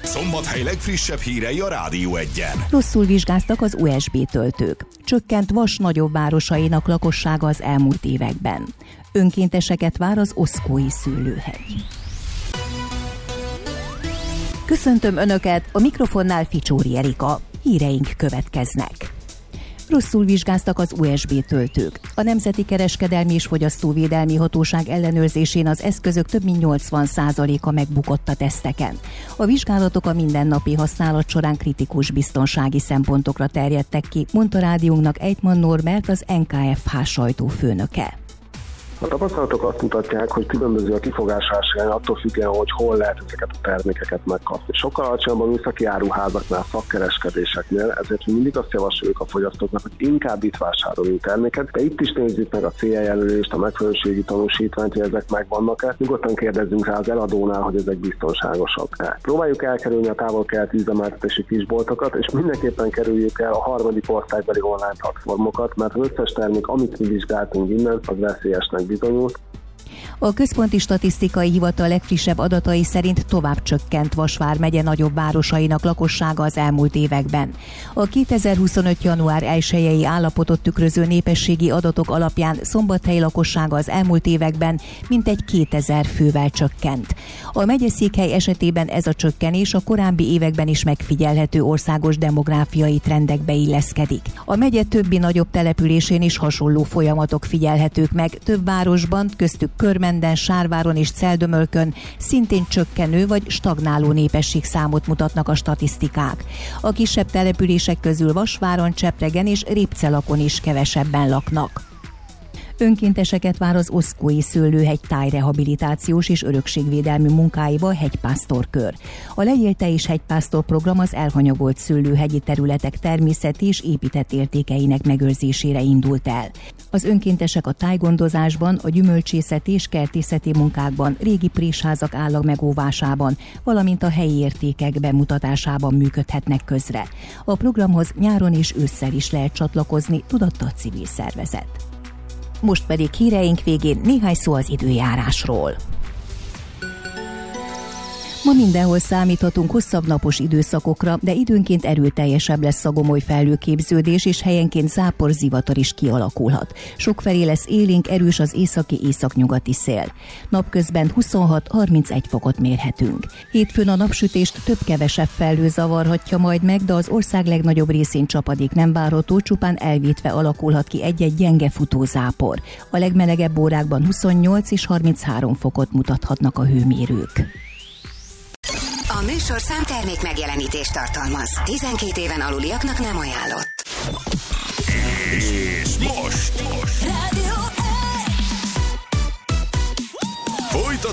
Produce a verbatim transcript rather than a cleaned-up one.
Szombathely legfrissebb hírei a Rádió Egyen. Rosszul vizsgáztak az u es bé töltők. Csökkent Vas nagyobb városainak lakossága az elmúlt években. Önkénteseket vár az Oszkói szőlőhegy. Köszöntöm Önöket, a mikrofonnál Ficsóri Erika. Híreink következnek. Rosszul vizsgáztak az u es bé töltők. A Nemzeti Kereskedelmi és Fogyasztóvédelmi Hatóság ellenőrzésén az eszközök több mint nyolcvan százaléka megbukott a teszteken. A vizsgálatok a mindennapi használat során kritikus biztonsági szempontokra terjedtek ki, mondta rádiónknak Ejtman Norbert, az en ká ef há sajtófőnöke. A tapasztalatok azt mutatják, hogy különböző a kifogásási irány attól függően, hogy hol lehet ezeket a termékeket megkapni. Sokkal alacsonyabban műszaki áruházaknál, szakkereskedéseknél, ezért mi mindig azt javasoljuk a fogyasztóknak, hogy inkább itt vásároljunk terméket, de itt is nézzük meg a cé e jelölést, a megfelelőségi tanúsítványt, hogy ezek megvannak-e. Nyugodtan kérdezzünk rá az eladónál, hogy ezek biztonságosak-e. Próbáljuk elkerülni a távol-keleti üzemeltetési kisboltokat, és mindenképpen kerüljük el a harmadik országbeli online platformokat, mert az összes termék, amit mi vizsgáltunk innen, az veszélyesnek bizonyult. A Központi Statisztikai Hivatal legfrissebb adatai szerint tovább csökkent Vas vármegye nagyobb városainak lakossága az elmúlt években. A kétezer-huszonöt. január elsejei állapotot tükröző népességi adatok alapján Szombathely lakossága az elmúlt években mintegy kétezer fővel csökkent. A megyeszékhely esetében ez a csökkenés a korábbi években is megfigyelhető országos demográfiai trendekbe illeszkedik. A megye többi nagyobb településén is hasonló folyamatok figyelhetők meg, több városban, köztük Körmenden, Sárváron és Celldömölkön szintén csökkenő vagy stagnáló népességszámot mutatnak a statisztikák. A kisebb települések közül Vasváron, Csepregen és Répcelakon is kevesebben laknak. Önkénteseket vár az Oszkói szőlőhegy tájrehabilitációs és örökségvédelmi munkáiba a hegypásztorkör. A Legyél te is hegypásztor program az elhanyagolt szőlőhegyi területek természeti és épített értékeinek megőrzésére indult el. Az önkéntesek a tájgondozásban, a gyümölcsészeti és kertészeti munkákban, régi présházak állagmegóvásában, valamint a helyi értékek bemutatásában működhetnek közre. A programhoz nyáron és ősszel is lehet csatlakozni, tudatta a civil szervezet. Most pedig híreink végén néhány szó az időjárásról. Ma mindenhol számíthatunk hosszabb napos időszakokra, de időnként erőteljesebb lesz a gomoly felhőképződés, és helyenként zápor, zivatar is kialakulhat. Sokfelé lesz élénk, erős az északi északnyugati szél. Napközben huszonhat-harmincegy fokot mérhetünk. Hétfőn a napsütést több-kevesebb felhő zavarhatja majd meg, de az ország legnagyobb részén csapadék nem várható, csupán elvétve alakulhat ki egy-egy gyenge futó zápor. A legmelegebb órákban huszonnyolc és harminchárom fokot mutathatnak a hőmérők. A műsor számtermék megjelenítést tartalmaz. tizenkét éven aluliaknak nem ajánlott. És most, most. Rádió Folytatódik